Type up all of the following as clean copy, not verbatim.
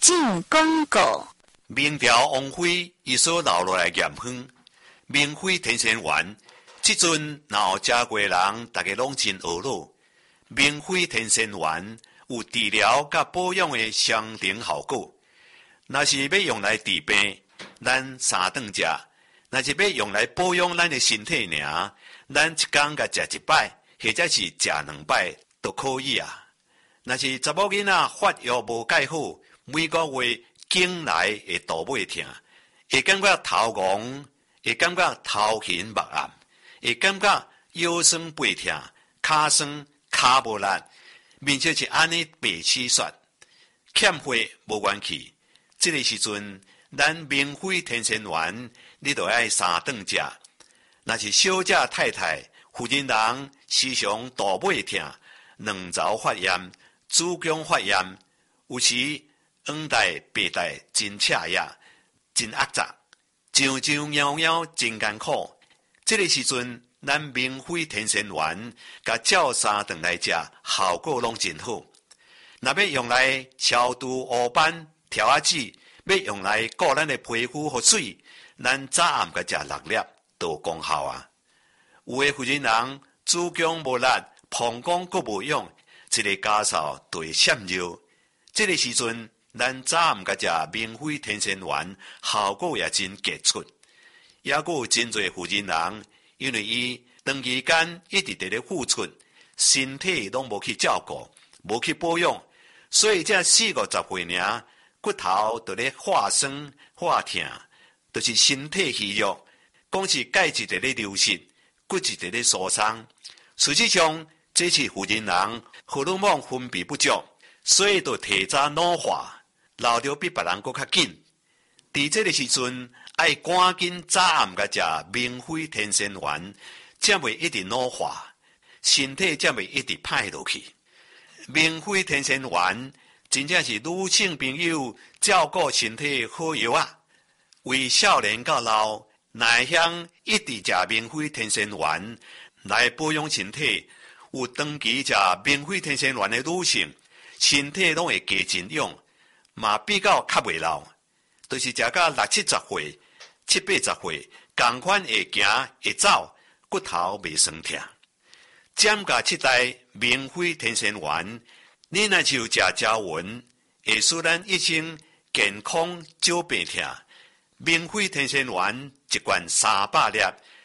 进广告。 明朝王妃伊所留落来盐分，明妃天仙丸，即阵若有食过的人，大家拢真懊恼。明妃天仙丸有治疗甲保养的相同效果。若是要用来治病，咱三顿食；若是要用来保养咱的身体尔，咱一工甲食一摆，或者是食2摆都可以啊。若是查某囡仔发育无介好，每个月经来会肚尾痛，会感觉头晕，会感觉头晕目暗，会感觉腰酸背痛、骹酸骹无力，面色是安尼白痴雪，欠血无元气。这个时阵，咱明妃天仙丸，你就爱3顿食。若是小姐太太、妇人人时常肚尾痛、卵巢发炎、子宫发炎，有时黄带、白带真赤呀，真压杂，上袅袅真艰苦。这个时阵，咱明妃天仙丸，甲照3顿来食，效果拢真好。若要用来消除黑斑、条仔痣，要用来顾咱的皮肤和水，咱早暗甲食6粒都有功效啊。有的妇人人子宫无力、膀胱阁无用，一个家嫂就会闪尿。这个时阵，咱早暗甲食明妃天仙丸，效果也真杰出。也佫有真侪妇人人，因为伊长期间一直伫咧付出，身体拢无去照顾，无去保养，所以这40-50岁尔，骨头就咧化酸化痛，就是身体虚弱，讲是钙质伫咧流失，骨质伫咧疏松。事实上，这是妇人人荷尔蒙分泌不足，所以就提早老化，老得比别人搁较紧。伫这个时阵，爱赶紧早暗甲食明妃天仙丸，才袂一直老化，身体才袂一直歹落去。明妃天仙丸真正是女性朋友照顾身体好药啊！为少年到老，内向一直食明妃天仙丸来保养身体，有长期食明妃天仙丸的女性，身体拢会加真勇，嘛比较较袂老。就是食到60-70岁、70-80岁，同款会行会走，骨头袂酸痛。减价7袋明妃天仙丸，你若就食胶丸，会使咱一生健康少病痛。明妃天仙丸一罐300粒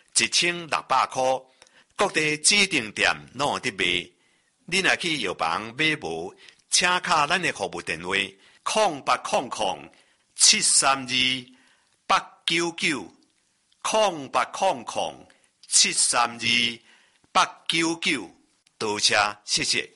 ，1600块，各地指定店拢有伫卖。你若去药房买无，请敲咱的服务电话0800-732-899，0800-732-899，多谢，谢谢。